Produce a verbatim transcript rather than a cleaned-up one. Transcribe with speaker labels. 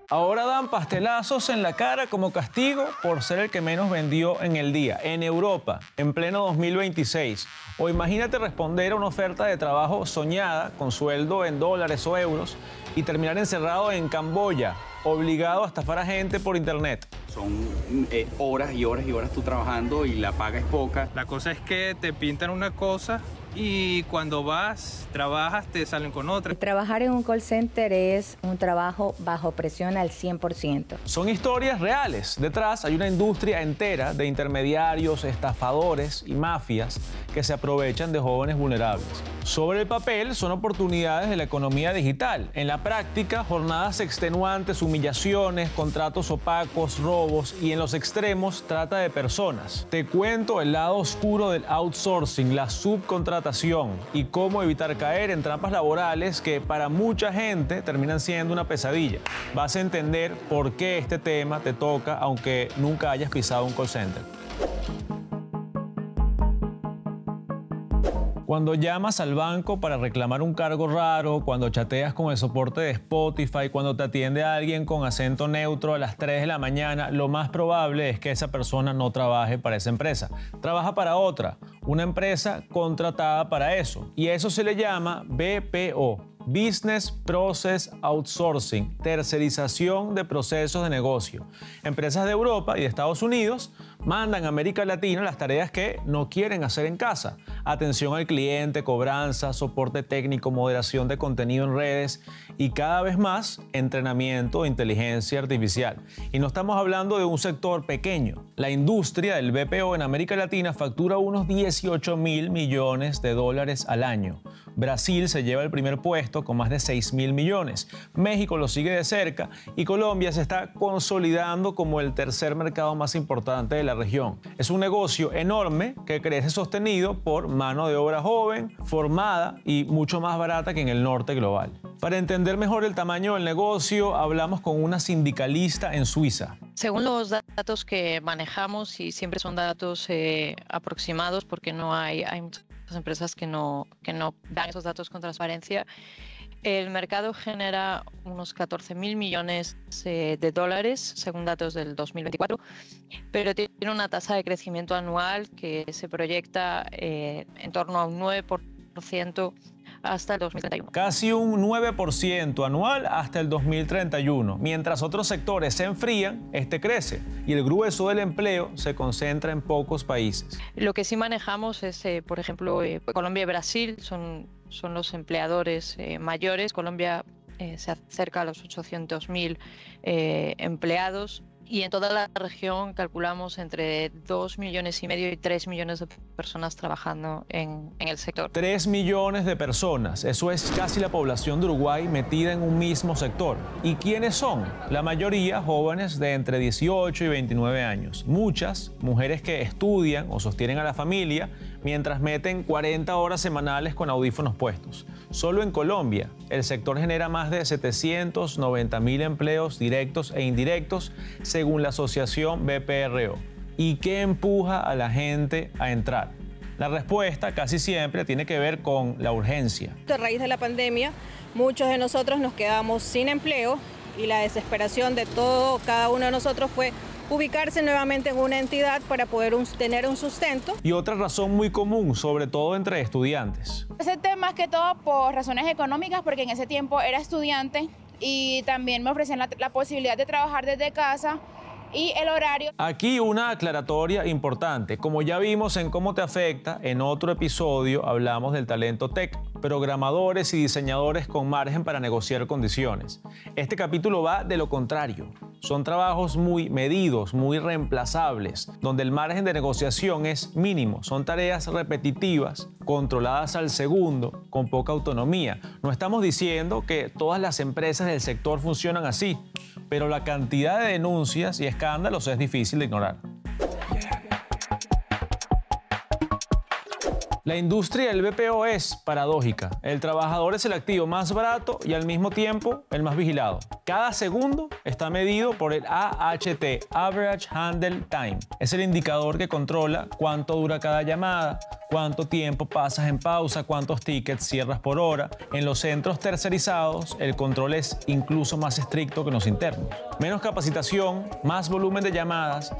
Speaker 1: Ahora dan pastelazos en la cara como castigo por ser el que menos vendió en el día. En Europa, en pleno dos mil veintiséis. O imagínate responder a una oferta de trabajo soñada con sueldo en dólares o euros y terminar encerrado en Camboya, obligado a estafar a gente por internet.
Speaker 2: Son eh, horas y horas y horas tú trabajando y la paga es poca.
Speaker 3: La cosa es que te pintan una cosa y cuando vas, trabajas, te salen con otra.
Speaker 4: Trabajar en un call center es un trabajo bajo presión al cien por ciento.
Speaker 1: Son historias reales. Detrás hay una industria entera de intermediarios, estafadores y mafias que se aprovechan de jóvenes vulnerables. Sobre el papel son oportunidades de la economía digital. En la práctica, jornadas extenuantes, humillaciones, contratos opacos, robos y en los extremos, trata de personas. Te cuento el lado oscuro del outsourcing, la subcontratación y cómo evitar caer en trampas laborales que para mucha gente terminan siendo una pesadilla. Vas a entender por qué este tema te toca aunque nunca hayas pisado un call center. Cuando llamas al banco para reclamar un cargo raro, cuando chateas con el soporte de Spotify, cuando te atiende a alguien con acento neutro a las tres de la mañana, lo más probable es que esa persona no trabaje para esa empresa. Trabaja para otra, una empresa contratada para eso. Y eso se le llama B P O. Business Process Outsourcing, tercerización de procesos de negocio. Empresas de Europa y de Estados Unidos mandan a América Latina las tareas que no quieren hacer en casa. Atención al cliente, cobranza, soporte técnico, moderación de contenido en redes y cada vez más entrenamiento de inteligencia artificial. Y no estamos hablando de un sector pequeño. La industria del B P O en América Latina factura unos dieciocho mil millones de dólares al año. Brasil se lleva el primer puesto con más de seis mil millones. México lo sigue de cerca y Colombia se está consolidando como el tercer mercado más importante de la región. Es un negocio enorme que crece sostenido por mano de obra joven, formada y mucho más barata que en el norte global. Para entender mejor el tamaño del negocio, hablamos con una sindicalista en Suiza.
Speaker 5: Según los datos que manejamos, y siempre son datos eh, aproximados porque no hay, hay muchas empresas que no, que no dan esos datos con transparencia, el mercado genera unos catorce mil millones eh, de dólares, según datos del dos mil veinticuatro, pero tiene una tasa de crecimiento anual que se proyecta eh, en torno a un nueve por ciento hasta el dos mil treinta y uno.
Speaker 1: Casi un nueve por ciento anual hasta el dos mil treinta y uno. Mientras otros sectores se enfrían, este crece y el grueso del empleo se concentra en pocos países.
Speaker 5: Lo que sí manejamos es, eh, por ejemplo, eh, Colombia y Brasil son, son los empleadores eh, mayores. Colombia eh, se acerca a los ochocientos mil eh, empleados. Y en toda la región calculamos entre dos millones y medio y tres millones de personas trabajando en, en el sector.
Speaker 1: tres millones de personas, eso es casi la población de Uruguay metida en un mismo sector. ¿Y quiénes son? La mayoría jóvenes de entre dieciocho y veintinueve años. Muchas mujeres que estudian o sostienen a la familia mientras meten cuarenta horas semanales con audífonos puestos. Solo en Colombia, el sector genera más de setecientos noventa mil empleos directos e indirectos, según la asociación B P R O. ¿Y qué empuja a la gente a entrar? La respuesta casi siempre tiene que ver con la urgencia.
Speaker 6: A raíz de la pandemia, muchos de nosotros nos quedamos sin empleo y la desesperación de todo, cada uno de nosotros fue ubicarse nuevamente en una entidad para poder un, tener un sustento.
Speaker 1: Y otra razón muy común, sobre todo entre estudiantes.
Speaker 7: Ese tema más que todo por razones económicas, porque en ese tiempo era estudiante y también me ofrecían la, la posibilidad de trabajar desde casa y el horario.
Speaker 1: Aquí una aclaratoria importante. Como ya vimos en Cómo te afecta, en otro episodio hablamos del talento tech, programadores y diseñadores con margen para negociar condiciones. Este capítulo va de lo contrario. Son trabajos muy medidos, muy reemplazables, donde el margen de negociación es mínimo. Son tareas repetitivas, controladas al segundo, con poca autonomía. No estamos diciendo que todas las empresas del sector funcionan así, pero la cantidad de denuncias y escándalos es difícil de ignorar. La industria del B P O es paradójica. El trabajador es el activo más barato y al mismo tiempo el más vigilado. Cada segundo está medido por el A H T, Average Handle Time. Es el indicador que controla cuánto dura cada llamada, cuánto tiempo pasas en pausa, cuántos tickets cierras por hora. En los centros tercerizados, el control es incluso más estricto que en los internos. Menos capacitación, más volumen de llamadas,